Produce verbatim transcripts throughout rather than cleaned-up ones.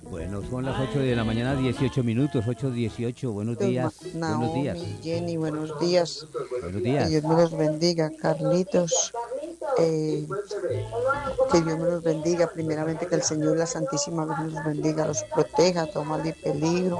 Bueno, son las ocho de la mañana, dieciocho minutos, ocho dieciocho. Buenos días. Naomi, buenos días. Jenny, buenos días. Buenos Que días. Dios me los bendiga, Carlitos. Eh, que Dios me los bendiga. Primeramente, que el Señor y la Santísima Virgen los bendiga, los proteja, toma de peligro.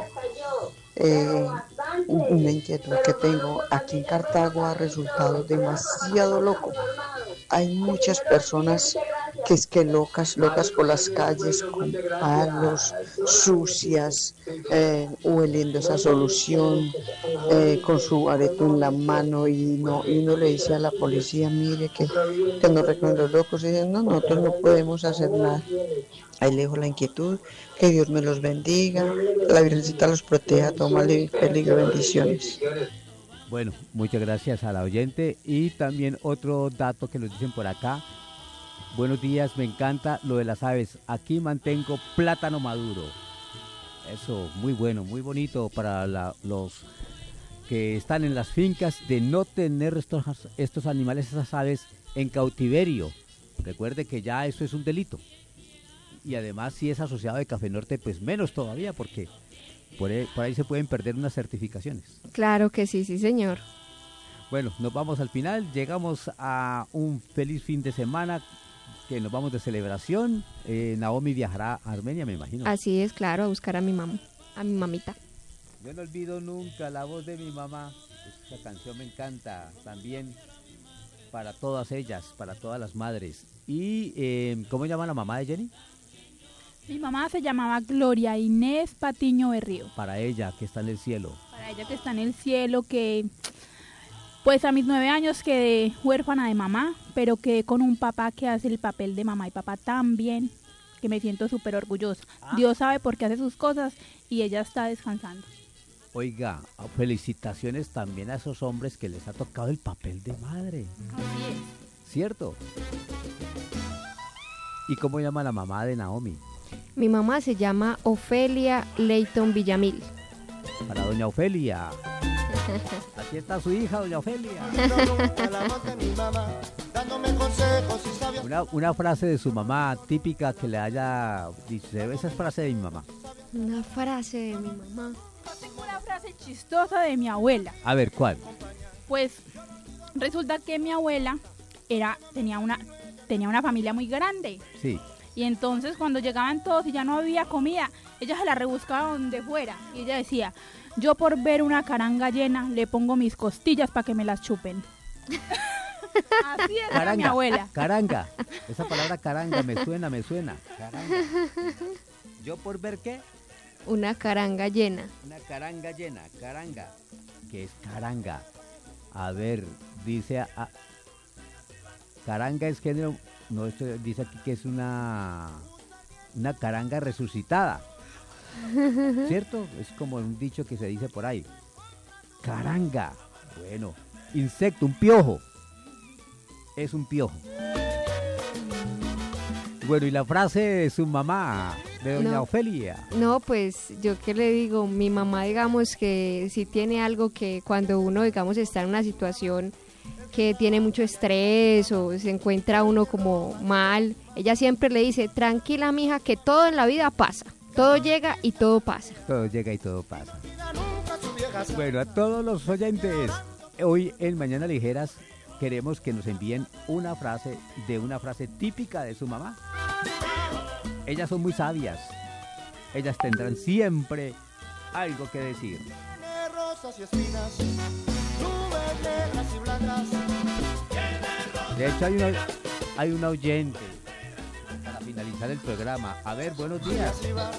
Eh, una inquietud que tengo aquí en Cartago ha resultado demasiado loco. Hay muchas personas que es que locas, locas por las calles, con palos, sucias, eh, hueliendo esa solución, eh, con su areto en la mano, y no y uno le dice a la policía, mire que, que nos recogen los locos, y dicen, no, nosotros no podemos hacer nada. Ahí le dejo la inquietud, que Dios me los bendiga, que la Virgencita los proteja, toma de peligro, bendiciones. Bueno, muchas gracias a la oyente. Y también otro dato que nos dicen por acá. Buenos días, me encanta lo de las aves. Aquí mantengo plátano maduro. Eso, muy bueno, muy bonito para la, los que están en las fincas, de no tener estos, estos animales, esas aves en cautiverio. Recuerde que ya eso es un delito. Y además, si es asociado de Café Norte, pues menos todavía, porque por ahí, por ahí se pueden perder unas certificaciones. Claro que sí, sí señor. Bueno, nos vamos al final, llegamos a un feliz fin de semana, que nos vamos de celebración. eh, Naomi viajará a Armenia, me imagino. Así es, claro, a buscar a mi mamá, a mi mamita. Yo no olvido nunca la voz de mi mamá. Esa canción me encanta también para todas ellas, para todas las madres. ¿Y eh, cómo llama la mamá de Jenny? Mi mamá se llamaba Gloria Inés Patiño Berrío. Para ella, que está en el cielo. Para ella que está en el cielo, que pues a mis nueve años quedé huérfana de mamá, pero quedé con un papá que hace el papel de mamá y papá tan bien, que me siento súper orgullosa. Ah. Dios sabe por qué hace sus cosas y ella está descansando. Oiga, felicitaciones también a esos hombres que les ha tocado el papel de madre. Así es. ¿Cierto? ¿Y cómo llama la mamá de Naomi? Mi mamá se llama Ofelia Leighton Villamil. Para doña Ofelia. Aquí está su hija, doña Ofelia. Una, una frase de su mamá típica que le haya dicho. Esa es frase de mi mamá. Una frase de mi mamá. Yo tengo una frase chistosa de mi abuela. A ver, ¿cuál? Pues resulta que mi abuela era tenía una tenía una familia muy grande. Sí. Y entonces cuando llegaban todos y ya no había comida, ella se la rebuscaba donde fuera. Y ella decía, yo por ver una caranga llena le pongo mis costillas para que me las chupen. Así era caranga, mi abuela. Caranga, esa palabra caranga me suena, me suena. Caranga. ¿Yo por ver qué? Una caranga llena. Una caranga llena, caranga. ¿Qué es caranga? A ver, dice... A, a, caranga es género... No, esto dice aquí que es una una caranga resucitada, ¿cierto? Es como un dicho que se dice por ahí. Caranga, bueno, insecto, un piojo. Es un piojo. Bueno, y la frase de su mamá, de doña no, Ofelia. No, pues yo qué le digo, mi mamá digamos que si tiene algo que cuando uno digamos está en una situación que tiene mucho estrés o se encuentra uno como mal, ella siempre le dice, tranquila mija, que todo en la vida pasa, todo llega y todo pasa. Todo llega y todo pasa. Bueno, a todos los oyentes, hoy en Mañana Ligeras queremos que nos envíen una frase de una frase típica de su mamá. Ellas son muy sabias, ellas tendrán siempre algo que decir. De hecho hay una, hay una oyente para finalizar el programa. A ver, buenos días.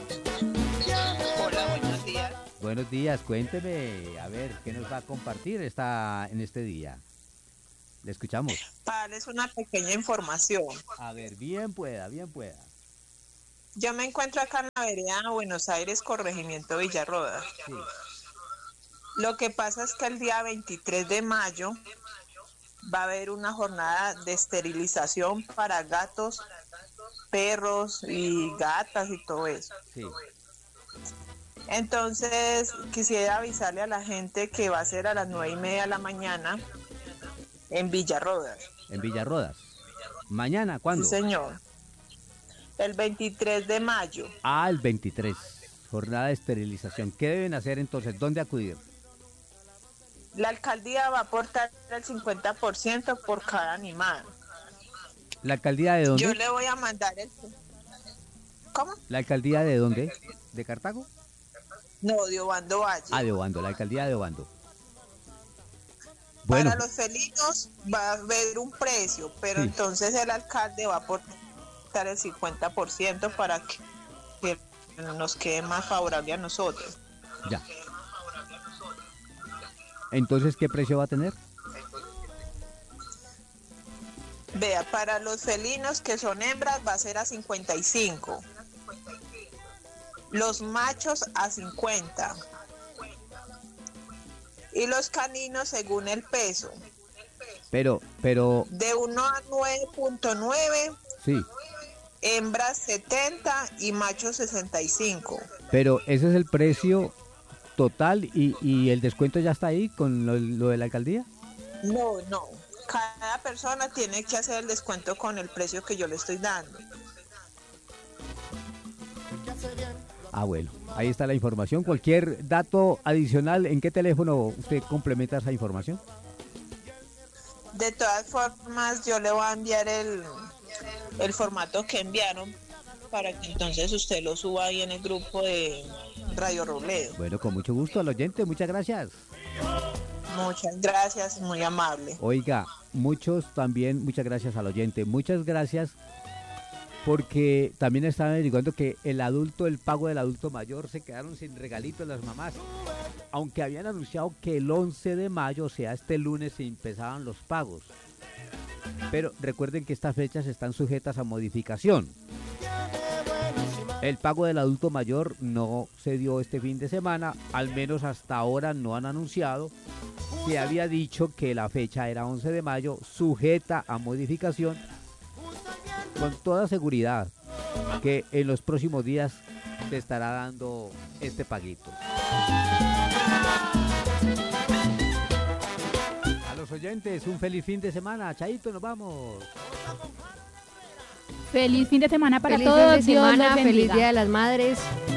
Hola, buenos días. Buenos días, cuénteme, a ver, ¿qué nos va a compartir esta, en este día? Le escuchamos. Para darles una pequeña información. A ver, bien pueda, bien pueda. Yo me encuentro acá en la vereda Buenos Aires, corregimiento Villarroda. Sí. Lo que pasa es que el día veintitrés de mayo va a haber una jornada de esterilización para gatos, perros y gatas y todo eso. Sí. Entonces quisiera avisarle a la gente que va a ser a las nueve y media de la mañana en Villarrodas. En Villarrodas. ¿Mañana? ¿Cuándo? Sí, señor. El veintitrés de mayo. Ah, el veintitrés. Jornada de esterilización. ¿Qué deben hacer entonces? ¿Dónde acudir? La alcaldía va a aportar el cincuenta por ciento por cada animal. ¿La alcaldía de dónde? Yo le voy a mandar el... ¿Cómo? ¿La alcaldía de dónde? ¿De Cartago? No, de Obando Valle. Ah, de Obando, la alcaldía de Obando. Bueno. Para los felinos va a haber un precio, pero Sí. entonces el alcalde va a aportar el cincuenta por ciento para que, que nos quede más favorable a nosotros. Ya. Entonces, ¿qué precio va a tener? Vea, para los felinos que son hembras va a ser a cincuenta y cinco. Los machos a cincuenta. Y los caninos según el peso. Pero, pero, De uno a nueve punto nueve, sí. hembras setenta y machos sesenta y cinco. Pero ese es el precio total y, y el descuento ya está ahí con lo, lo de la alcaldía. No, no. Cada persona tiene que hacer el descuento con el precio que yo le estoy dando. Ah, bueno, ahí está la información. Cualquier dato adicional, ¿en qué teléfono usted complementa esa información? De todas formas, yo le voy a enviar el, el formato que enviaron para que entonces usted lo suba ahí en el grupo de Radio Robledo. Bueno, con mucho gusto al oyente, muchas gracias. Muchas gracias, muy amable. Oiga, muchos también, muchas gracias al oyente, muchas gracias porque también estaban averiguando que el adulto, el pago del adulto mayor, se quedaron sin regalitos las mamás, aunque habían anunciado que el once de mayo, o sea, este lunes, se empezaban los pagos. Pero recuerden que estas fechas están sujetas a modificación. El pago del adulto mayor no se dio este fin de semana, al menos hasta ahora no han anunciado. Se había dicho que la fecha era once de mayo, sujeta a modificación, con toda seguridad que en los próximos días se estará dando este paguito. A los oyentes, un feliz fin de semana. Chaito, nos vamos. Feliz fin de semana para Feliz todos. fin de Dios los semana, feliz bendiga. Día de las Madres.